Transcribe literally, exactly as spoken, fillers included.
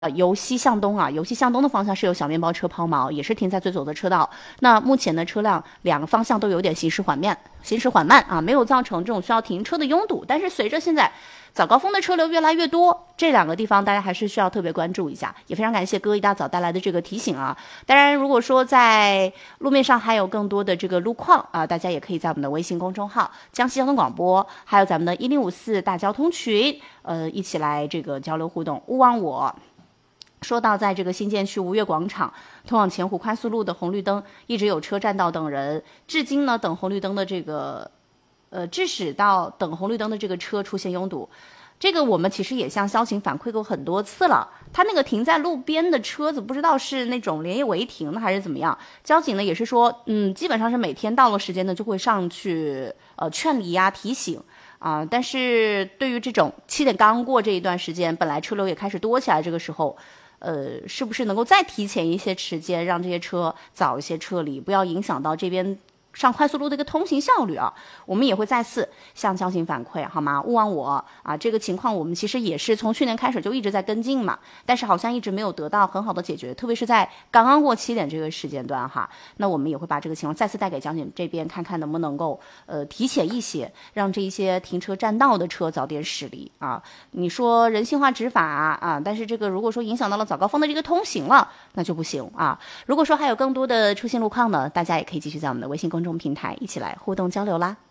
呃，由西向东啊，由西向东的方向是有小面包车抛锚，也是停在最左的车道。那目前的车辆两个方向都有点行驶缓慢，行驶缓慢啊，没有造成这种需要停车的拥堵。但是随着现在早高峰的车流越来越多，这两个地方大家还是需要特别关注一下。也非常感谢哥一大早带来的这个提醒啊。当然，如果说在路面上还有更多的这个路况啊，大家也可以在我们的微信公众号江西交通广播，还有咱们的一零五四大交通群，呃，一起来这个交流互动，勿忘我。说到在这个新建区吴越广场通往前湖快速路的红绿灯一直有车占道等人，至今呢等红绿灯的这个呃致使到等红绿灯的这个车出现拥堵。这个我们其实也向交警反馈过很多次了，他那个停在路边的车子不知道是那种连夜违停的还是怎么样，交警呢也是说嗯基本上是每天到了时间呢就会上去呃劝离呀提醒啊，但是对于这种七点刚过这一段时间，本来车流也开始多起来，这个时候呃，是不是能够再提前一些时间，让这些车早一些撤离，不要影响到这边上快速路的一个通行效率啊？我们也会再次向交警反馈，好吗？勿忘我啊！这个情况我们其实也是从去年开始就一直在跟进嘛，但是好像一直没有得到很好的解决，特别是在刚刚过七点这个时间段哈。那我们也会把这个情况再次带给交警这边，看看能不能够呃提前一些，让这一些停车占道的车早点驶离啊。你说人性化执法啊，但是这个如果说影响到了早高峰的这个通行了，那就不行啊。如果说还有更多的出行路况呢，大家也可以继续在我们的微信公众平台一起来互动交流啦。